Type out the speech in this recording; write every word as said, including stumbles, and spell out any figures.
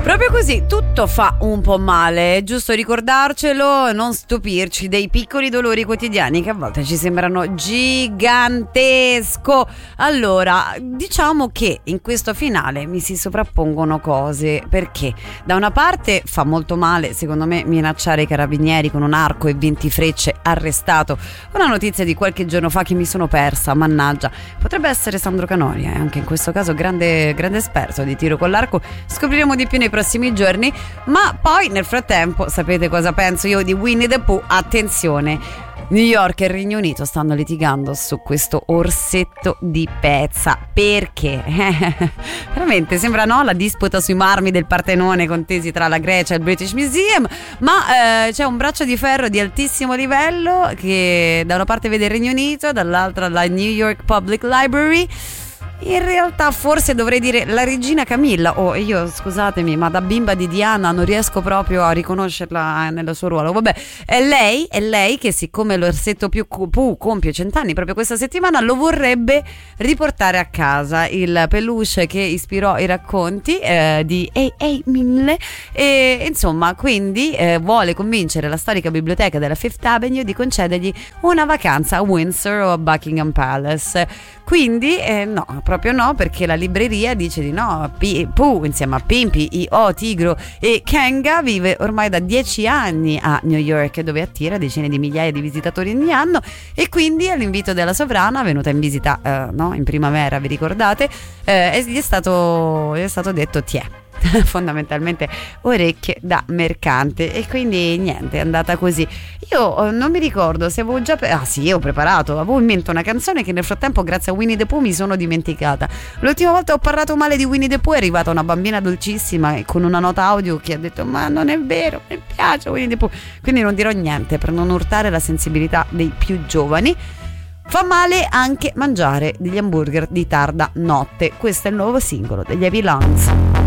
Proprio così, tutto fa un po' male, è giusto ricordarcelo e non stupirci dei piccoli dolori quotidiani che a volte ci sembrano gigantesco. Allora, diciamo che in questo finale mi si sovrappongono cose, perché da una parte fa molto male, secondo me, minacciare i carabinieri con un arco e venti frecce, arrestato. Una notizia di qualche giorno fa che mi sono persa, mannaggia. Potrebbe essere Sandro Canori, eh? Anche in questo caso grande, grande esperto di tiro con l'arco. Scopriremo di più nei prossimi giorni, ma poi nel frattempo sapete cosa penso io di Winnie the Pooh? Attenzione, New York e il Regno Unito stanno litigando su questo orsetto di pezza. Perché? Veramente sembra, no, la disputa sui marmi del Partenone contesi tra la Grecia e il British Museum, ma eh, c'è un braccio di ferro di altissimo livello che da una parte vede il Regno Unito, dall'altra la New York Public Library. In realtà forse dovrei dire la regina Camilla. Oh, io scusatemi, ma da bimba di Diana non riesco proprio a riconoscerla nel suo ruolo. Vabbè, è lei, è lei che, siccome l'orsetto più Pooh compie cent'anni proprio questa settimana, lo vorrebbe riportare a casa, il peluche che ispirò i racconti eh, di A A Milne, e insomma quindi eh, vuole convincere la storica biblioteca della Fifth Avenue di concedergli una vacanza a Windsor o a Buckingham Palace. Quindi eh, no, proprio no, perché la libreria dice di no. P- Pooh insieme a Pimpi, I O, Tigro e Kanga vive ormai da dieci anni a New York, dove attira decine di migliaia di visitatori ogni anno, e quindi all'invito della sovrana venuta in visita eh, no, in primavera, vi ricordate, eh, gli è stato, gli è stato detto tiè. Fondamentalmente orecchie da mercante, e quindi niente, è andata così. Io non mi ricordo se avevo già pre- ah sì, ho preparato, avevo in mente una canzone che nel frattempo grazie a Winnie the Pooh mi sono dimenticata. L'ultima volta ho parlato male di Winnie the Pooh è arrivata una bambina dolcissima con una nota audio che ha detto ma non è vero, mi piace Winnie the Pooh, quindi non dirò niente per non urtare la sensibilità dei più giovani. Fa male anche mangiare degli hamburger di tarda notte. Questo è il nuovo singolo degli Heavy Lungs.